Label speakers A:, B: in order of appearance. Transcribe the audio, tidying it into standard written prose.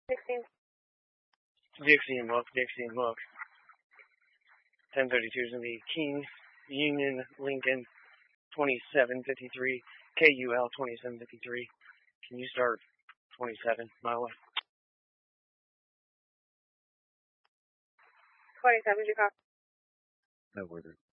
A: 16.
B: Dixie and Look. 1032 is going to be King, Union, Lincoln, 2753, KUL 2753. Can you start 27, Milo?
A: 27, did you copy?
C: No, we're there.